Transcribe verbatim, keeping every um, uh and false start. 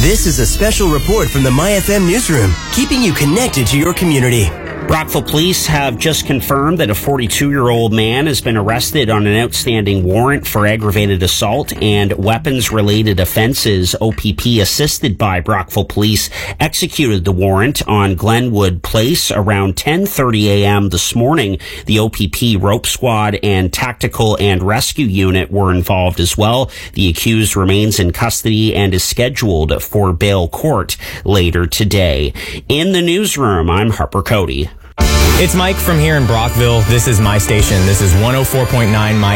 This is a special report from the My F M newsroom, keeping you connected to your community. Brockville police have just confirmed that a forty-two-year-old man has been arrested on an outstanding warrant for aggravated assault and weapons-related offenses. O P P, assisted by Brockville police, executed the warrant on Glenwood Place around ten thirty a.m. this morning. The O P P rope squad and tactical and rescue unit were involved as well. The accused remains in custody and is scheduled for bail court later today. In the newsroom, I'm Harper Cody. It's Mike from here in Brockville. This is my station. This is one oh four point nine My